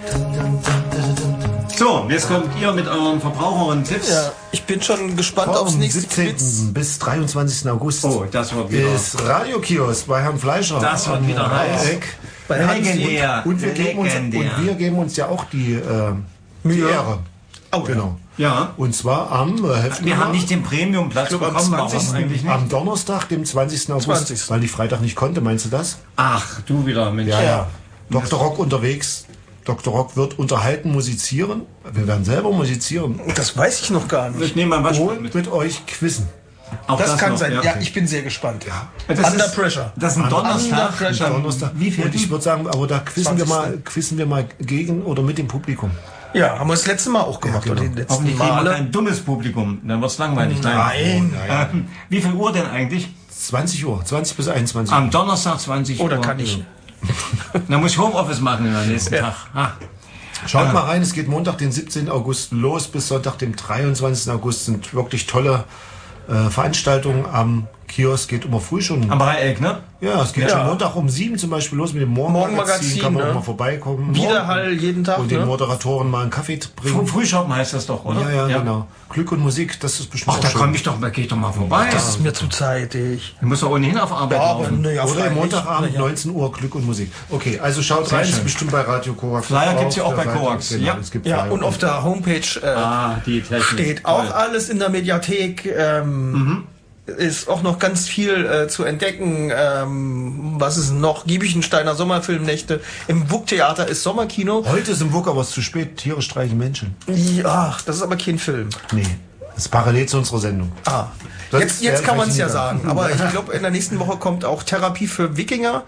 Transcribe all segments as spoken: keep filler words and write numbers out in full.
So, jetzt kommt ihr mit euren Verbraucher- und Tipps. Ja, ich bin schon gespannt Vom aufs nächste siebzehnten Quiz. bis dreiundzwanzigsten August Oh, das wird wieder. ist Radiokiosk bei Herrn Fleischer. Das wird wieder heiß. Dreieck. Bei Hans Legendär. Und wir, geben uns, Legendär. und wir geben uns ja auch die, äh, die Mühe. Ehre. Oh, Genau. Ja. Und zwar am, äh, helfen Wir mal, haben nicht den Premium-Platz Ich glaub, am bekommen, warum zwanzigsten eigentlich nicht? am Donnerstag, dem zwanzigsten August, zwanzigsten weil ich Freitag nicht konnte, meinst du das? Ach, du wieder, Mensch. Ja, ja. Doktor Rock unterwegs. Doktor Rock wird unterhalten, musizieren. Wir werden selber musizieren. Das weiß ich noch gar nicht. Ich nehme mal was Und mit. mit euch quizzen. Auch Das, kann noch, sein. Ja, ja. ich bin sehr gespannt. Ja. Das Under ist, Pressure. Das ist ein Under Donnerstag. Pressure. Donnerstag. Wie viel? Und ich würde sagen, aber da quizzen wir, zwanzigsten mal, quizzen wir mal gegen oder mit dem Publikum. Ja, haben wir das letzte Mal auch gemacht. Ja, genau. Oder die letzten Hoffentlich kriegen wir Male. kein dummes Publikum. Dann wird's langweilig. Nein. Ähm, wie viel Uhr denn eigentlich? zwanzig Uhr, zwanzig bis einundzwanzig Uhr. Am Donnerstag zwanzig Uhr. Oder kann ich? Dann muss ich Homeoffice machen am nächsten Ja. Tag. Ah. Schaut mal rein, es geht Montag, den siebzehnten August los, bis Sonntag, dem dreiundzwanzigsten August. Sind wirklich tolle äh, Veranstaltungen am Kiosk. Geht immer früh schon. Am Dreieck, ne? Ja, es geht Ja. schon Montag um sieben zum Beispiel los mit dem Morgenmagazin. Morgenmagazin, Kann man ne? auch mal vorbeikommen. Widerhall jeden Tag. Und den Ne? Moderatoren mal einen Kaffee Früh, bringen. Frühschoppen heißt das doch, oder? Ja, ja, genau. Glück und Musik, das ist bestimmt Ach, auch da schön. komme ich doch, da geh ich doch mal vorbei. Das ist mir zu zeitig. Du musst doch ohnehin auf Arbeit Ja, aber laufen. naja, Oder freilich. Montagabend, Naja. neunzehn Uhr, Glück und Musik. Okay, also schaut Sehr rein, schön. ist bestimmt bei Radio Korax. Flyer gibt's ja auch der bei Seite. Korax. Genau, Ja. es gibt Ja, Flyer. und auf der Homepage äh, Ah, die Technik. steht auch Toll. alles in der Mediathek. Ähm, Ist auch noch ganz viel äh, zu entdecken. Ähm, was ist noch? Giebichensteiner Sommerfilmnächte. Im Wuck-Theater ist Sommerkino. Heute ist im Wuck, aber es ist zu spät. Tiere streichen Menschen. Ach, das ist aber kein Film. Nee, das ist parallel zu unserer Sendung. Ah. Das Jetzt, ist jetzt sehr kann man es ja faszinierend. sagen. Aber ich glaube, in der nächsten Woche kommt auch Therapie für Wikinger.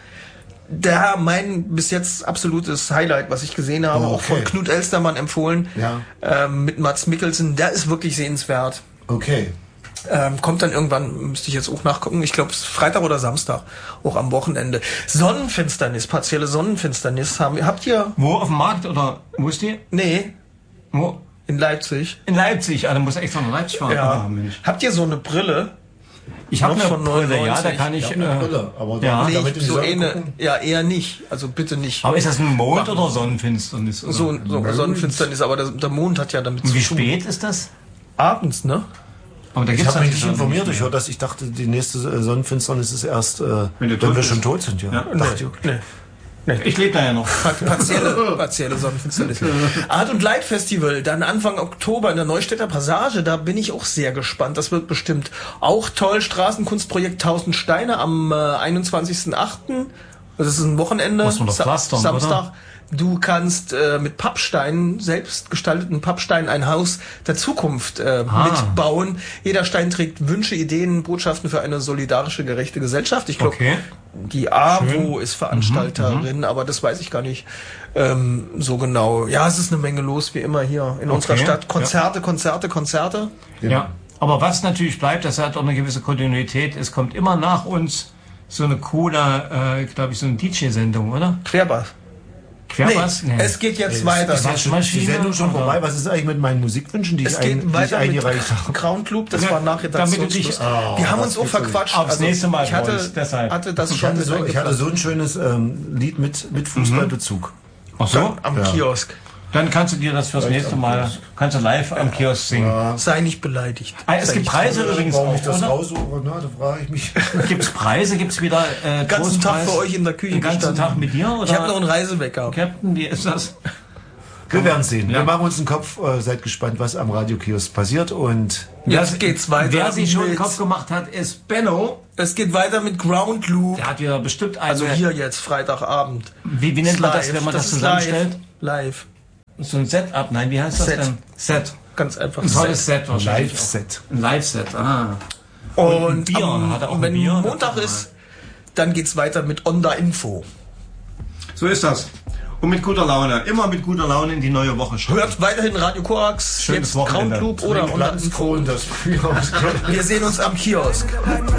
Da mein bis jetzt absolutes Highlight, was ich gesehen habe, Oh, auch von okay. Knut Elstermann empfohlen, Ja. ähm, mit Mads Mikkelsen. Der ist wirklich sehenswert. Okay. Ähm, kommt dann irgendwann, müsste ich jetzt auch nachgucken, ich glaube, es ist Freitag oder Samstag, auch am Wochenende. Sonnenfinsternis, partielle Sonnenfinsternis haben. Habt ihr? Wo, auf dem Markt oder wo ist die? Nee, Wo? in Leipzig. In Leipzig. Ah, dann muss extra nach Leipzig fahren. Ja. Ah, Mensch. Habt ihr so eine Brille? Ich habe Noch eine von Brille, ja, da neunundneunzig. kann ich... Ich habe eine äh, Brille, aber ja. damit, Nee, damit in die so Sonne eine, gucken. ja, eher nicht. Also bitte nicht. Aber ist das ein Mond oder Sonnenfinsternis? Oder? So, so Sonnenfinsternis, aber der, der Mond hat ja damit Und wie zu tun. spät ist das? Abends, ne? Aber da Ich gibt's habe mich das nicht ja informiert, nicht ich mehr. höre das. Ich dachte, die nächste äh, Sonnenfinsternis ist erst, äh, Wenn wenn, du tot wir bist. schon tot sind. Ja. Ja. Dachte ich. Nee. Nee. Ich lebe da ja noch. Partielle, partielle Sonnenfinsternis. Art- und Leitfestival, dann Anfang Oktober in der Neustädter Passage, da bin ich auch sehr gespannt. Das wird bestimmt auch toll. Straßenkunstprojekt Tausend Steine am äh, einundzwanzigsten achten. Das ist ein Wochenende. Muss man doch pflastern, Samstag. oder? Du kannst äh, mit Pappsteinen, selbst gestalteten Pappsteinen, ein Haus der Zukunft äh, Ah. mitbauen. Jeder Stein trägt Wünsche, Ideen, Botschaften für eine solidarische, gerechte Gesellschaft. Ich glaube, Okay. die AWO ist Veranstalterin, aber das weiß ich gar nicht ähm, so genau. Ja, es ist eine Menge los, wie immer hier in unserer Okay, Stadt. Konzerte, Konzerte, Konzerte. Ja. Aber was natürlich bleibt, das hat auch eine gewisse Kontinuität. Es kommt immer nach uns so eine coole, äh, glaube ich, so eine D J-Sendung, oder? Querbass. Querbass? Nee, es geht jetzt weiter. ist das Die Maschine, Sendung schon oder? vorbei. Was ist eigentlich mit meinen Musikwünschen, die Es ich, geht ein, die ich weiter mit eingereicht habe? Crown Club, das Ja, war nach damit du Redaktionsschluss. dich- oh, Wir haben das uns auch geht so nicht. verquatscht. Aufs nächste Mal, ich hatte, Boris, deshalb. hatte das Ich schon hatte, mit so, ich hatte eingeplant. so ein schönes ähm, Lied mit, mit Fußballbezug. Ach so? am Ja. Kiosk. Dann kannst du dir das fürs nächste Mal, kannst du live am Kiosk singen. Sei nicht beleidigt. Ah, es Sei gibt nicht Preise beleidigt. übrigens Warum ich auch, das oder? raussuche, na, da frage ich mich. Gibt's Preise? Gibt's wieder äh, Den ganzen Tag Trostpreis? für euch in der Küche Den ganzen gestanden. Tag mit dir? Oder? Ich habe noch einen Reisewecker. Captain, wie ist das? Wir werden sehen. Ja. Wir machen uns einen Kopf. Äh, seid gespannt, was am Radiokiosk passiert. Und Jetzt geht's weiter. Wer sich schon den mit- Kopf gemacht hat, ist Benno. Es geht weiter mit Ground Loop. Der hat wieder bestimmt eine... Also hier jetzt, Freitagabend. Wie, wie nennt man das, Live. wenn man das, ist zusammenstellt? Live. live. So ein Setup? Nein, wie heißt das Set. denn? Set. Ganz einfach. Ein tolles Set wahrscheinlich. Live-Set. Ein Live-Set, ah. Und, ein Bier. am, Hat er auch und wenn ein Bier? Montag ist, dann geht's weiter mit Onda Info. So ist das. Und mit guter Laune. Immer mit guter Laune in die neue Woche starten. Hört weiterhin Radio Korax, Schönes jetzt Wochenende. Ground Loop oder Onda Info. und das Frühjahr. Wir sehen uns am Kiosk.